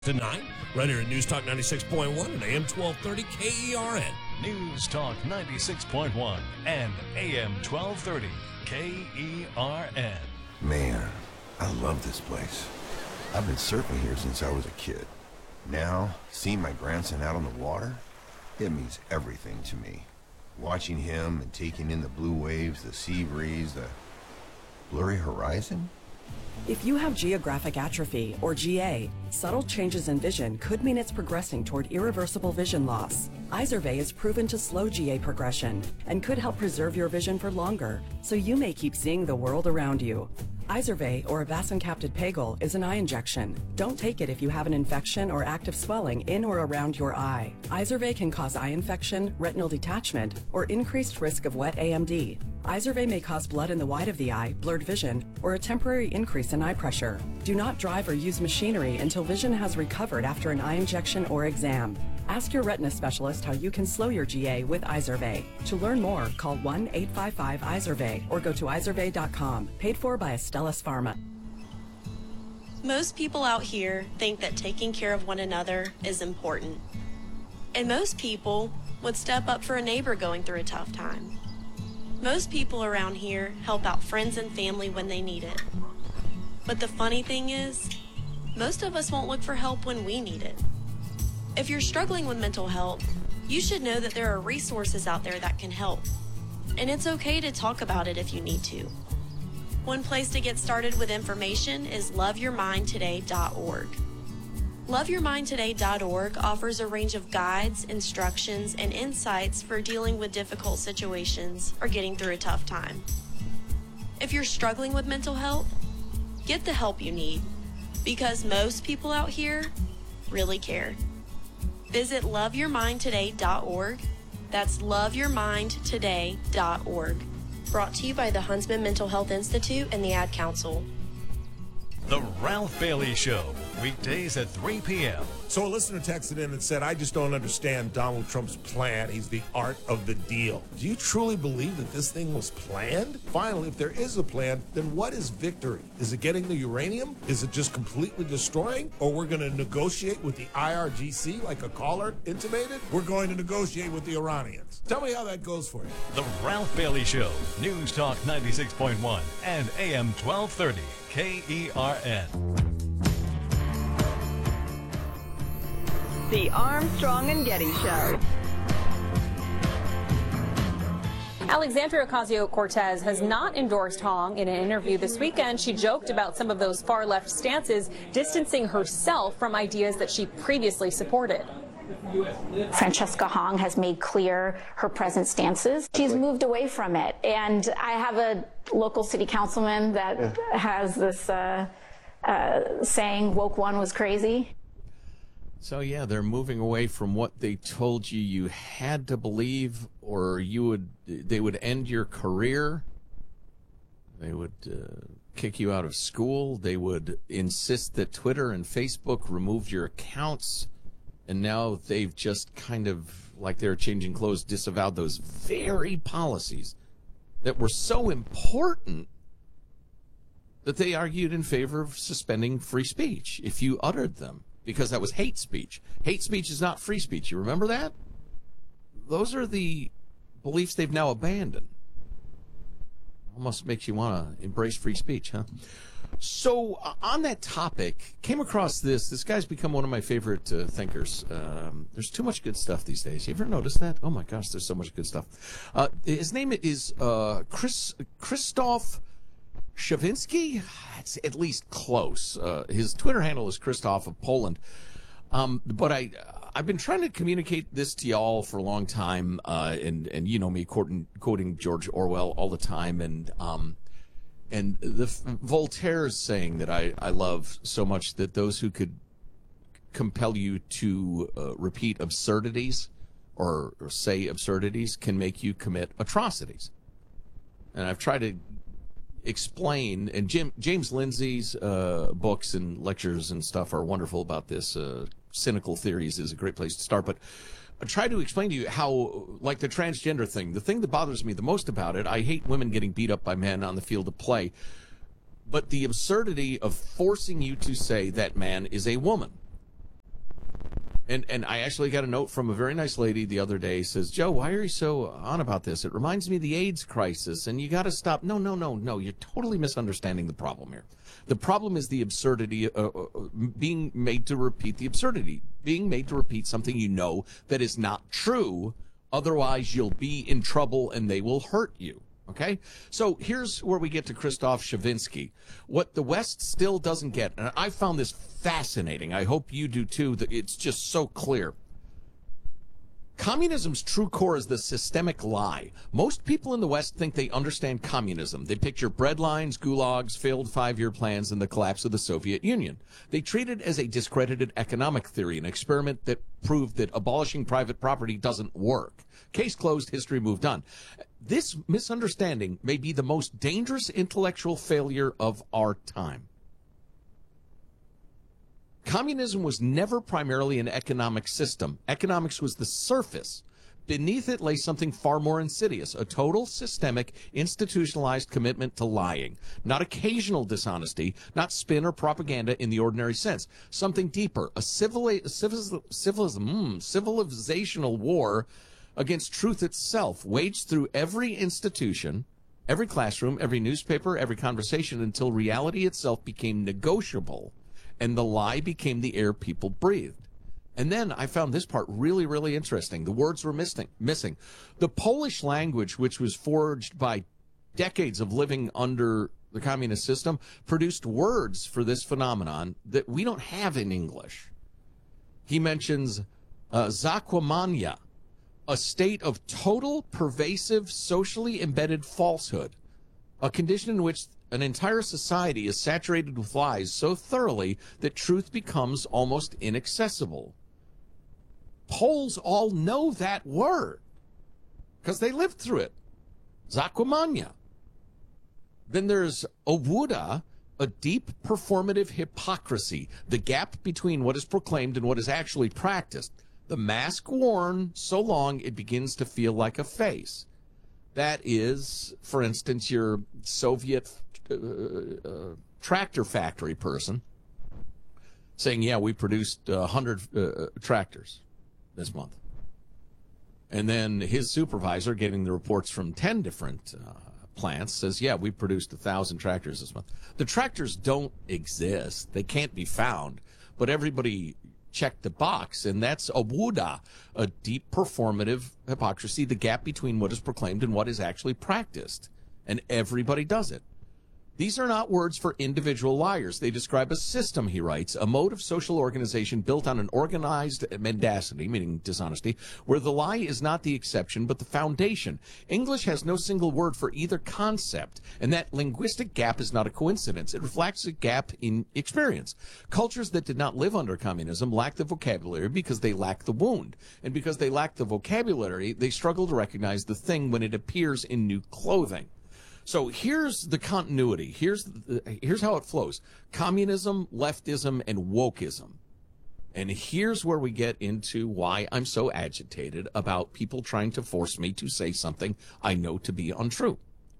To 9, right here at News Talk 96.1 and AM 1230 KERN. News Talk 96.1 and AM 1230 KERN. Man, I love this place. I've been surfing here since I was a kid. Now, seeing my grandson out on the water, it means everything to me. Watching him and taking in the blue waves, the sea breeze, the blurry horizon. If you have geographic atrophy, or GA, subtle changes in vision could mean it's progressing toward irreversible vision loss. Izervay is proven to slow GA progression and could help preserve your vision for longer, so you may keep seeing the world around you. Izervay, or avacincaptad pegol, is an eye injection. Don't take it if you have an infection or active swelling in or around your eye. Izervay can cause eye infection, retinal detachment, or increased risk of wet AMD. Izervay may cause blood in the white of the eye, blurred vision, or a temporary increase in eye pressure. Do not drive or use machinery until vision has recovered after an eye injection or exam. Ask your retina specialist how you can slow your GA with Izervay. To learn more, call 1-855-IZERVAY or go to izervay.com. Paid for by Astellas Pharma. Most people out here think that taking care of one another is important. And most people would step up for a neighbor going through a tough time. Most people around here help out friends and family when they need it. But the funny thing is, most of us won't look for help when we need it. If you're struggling with mental health, you should know that there are resources out there that can help. And it's okay to talk about it if you need to. One place to get started with information is loveyourmindtoday.org. LoveYourMindToday.org offers a range of guides, instructions, and insights for dealing with difficult situations or getting through a tough time. If you're struggling with mental health, get the help you need, because most people out here really care. Visit LoveYourMindToday.org. That's LoveYourMindToday.org. Brought to you by the Huntsman Mental Health Institute and the Ad Council. The Ralph Bailey Show, weekdays at 3 p.m. So a listener texted in and said, I just don't understand Donald Trump's plan. He's the art of the deal. Do you truly believe that this thing was planned? Finally, if there is a plan, then what is victory? Is it getting the uranium? Is it just completely destroying? Or we're going to negotiate with the IRGC like a caller intimated? We're going to negotiate with the Iranians. Tell me how that goes for you. The Ralph Bailey Show, News Talk 96.1 and AM 1230 KERN. The Armstrong and Getty Show. Alexandria Ocasio-Cortez has not endorsed Hong in an interview this weekend. She joked about some of those far-left stances, distancing herself from ideas that she previously supported. Francesca Hong has made clear her present stances. She's moved away from it. And I have a local city councilman that has this saying, woke one was crazy. So, yeah, they're moving away from what they told you you had to believe, or they would end your career. They would kick you out of school. They would insist that Twitter and Facebook removed your accounts. And now they've just kind of, like they're changing clothes, disavowed those very policies that were so important that they argued in favor of suspending free speech if you uttered them, because that was hate speech. Hate speech is not free speech. You remember that? Those are the beliefs they've now abandoned. Almost makes you want to embrace free speech, huh? So on that topic, came across this. This guy's become one of my favorite thinkers. There's too much good stuff these days. You ever noticed that? Oh, my gosh, there's so much good stuff. His name is Krzysztof Shavinsky. It's at least close. His Twitter handle is Krzysztof of Poland. But I've been trying to communicate this to y'all for a long time, and you know me quoting George Orwell all the time, and the Voltaire's saying that I love so much, that those who could compel you to repeat absurdities or say absurdities can make you commit atrocities. And I've tried to explain, and James Lindsay's books and lectures and stuff are wonderful about this. Cynical Theories is a great place to start, but I try to explain to you how, like the transgender thing, the thing that bothers me the most about it, I hate women getting beat up by men on the field of play, but the absurdity of forcing you to say that man is a woman. And I actually got a note from a very nice lady the other day. Says, Joe, why are you so on about this? It reminds me of the AIDS crisis, and you got to stop. No. You're totally misunderstanding the problem here. The problem is the absurdity, being made to repeat the absurdity, being made to repeat something you know that is not true. Otherwise, you'll be in trouble, and they will hurt you. Okay, so here's where we get to Krzysztof Shavinsky. What the West still doesn't get, and I found this fascinating. I hope you do too. That it's just so clear. Communism's true core is the systemic lie. Most people in the West think they understand communism. They picture breadlines, gulags, failed 5-year plans, and the collapse of the Soviet Union. They treat it as a discredited economic theory, an experiment that proved that abolishing private property doesn't work. Case closed, history moved on. This misunderstanding may be the most dangerous intellectual failure of our time. Communism was never primarily an economic system. Economics was the surface. Beneath it lay something far more insidious, a total, systemic, institutionalized commitment to lying. Not occasional dishonesty, not spin or propaganda in the ordinary sense. Something deeper, a civilizational war against truth itself, waged through every institution, every classroom, every newspaper, every conversation, until reality itself became negotiable and the lie became the air people breathed. And then I found this part really, really interesting. The words were missing. The Polish language, which was forged by decades of living under the communist system, produced words for this phenomenon that we don't have in English. He mentions zakłamania, a state of total, pervasive, socially embedded falsehood, a condition in which an entire society is saturated with lies so thoroughly that truth becomes almost inaccessible. Poles all know that word because they lived through it. Zakłamania. Then there's obłuda, a deep performative hypocrisy, the gap between what is proclaimed and what is actually practiced. The mask worn so long it begins to feel like a face. That is, for instance, your Soviet tractor factory person saying, yeah, we produced 100 tractors this month. And then his supervisor, getting the reports from 10 different plants, says, yeah, we produced 1,000 tractors this month. The tractors don't exist. They can't be found. But everybody checked the box, and that's obłuda, a deep performative hypocrisy, the gap between what is proclaimed and what is actually practiced. And everybody does it. These are not words for individual liars. They describe a system, he writes, a mode of social organization built on an organized mendacity, meaning dishonesty, where the lie is not the exception but the foundation. English has no single word for either concept, and that linguistic gap is not a coincidence. It reflects a gap in experience. Cultures that did not live under communism lack the vocabulary because they lack the wound. And because they lack the vocabulary, they struggle to recognize the thing when it appears in new clothing. So here's the continuity. Here's how it flows. Communism, leftism, and wokeism. And here's where we get into why I'm so agitated about people trying to force me to say something I know to be untrue.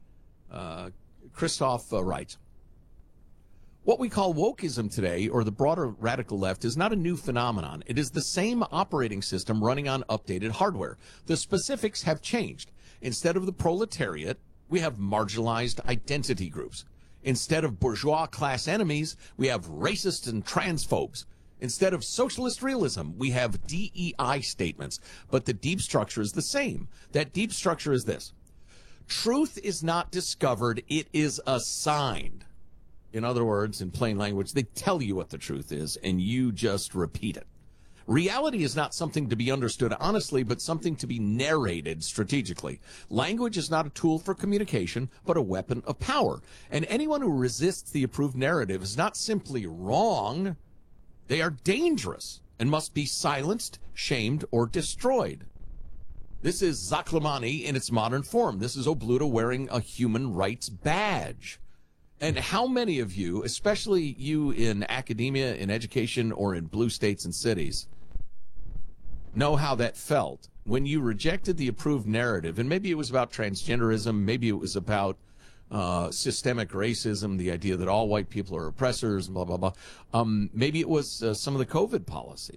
Krzysztof writes, what we call wokeism today, or the broader radical left, is not a new phenomenon. It is the same operating system running on updated hardware. The specifics have changed. Instead of the proletariat, we have marginalized identity groups. Instead of bourgeois class enemies, we have racists and transphobes. Instead of socialist realism, we have DEI statements. But the deep structure is the same. That deep structure is this. Truth is not discovered, it is assigned. In other words, in plain language, they tell you what the truth is, and you just repeat it. Reality is not something to be understood honestly, but something to be narrated strategically. Language is not a tool for communication, but a weapon of power. And anyone who resists the approved narrative is not simply wrong, they are dangerous and must be silenced, shamed, or destroyed. This is zakłamanie in its modern form. This is obłuda wearing a human rights badge. And how many of you, especially you in academia, in education, or in blue states and cities, know how that felt when you rejected the approved narrative? And maybe it was about transgenderism, maybe it was about systemic racism, the idea that all white people are oppressors, blah, blah, blah. Maybe it was some of the COVID policy.